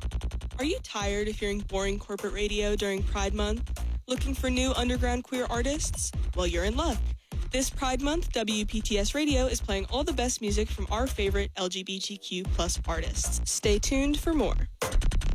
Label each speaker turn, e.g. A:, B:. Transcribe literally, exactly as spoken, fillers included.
A: Are you tired of hearing boring corporate radio during Pride Month? Looking for new underground queer artists? Well, you're in luck. This Pride Month, W P T S Radio is playing all the best music from our favorite L G B T Q plus artists. Stay tuned for more.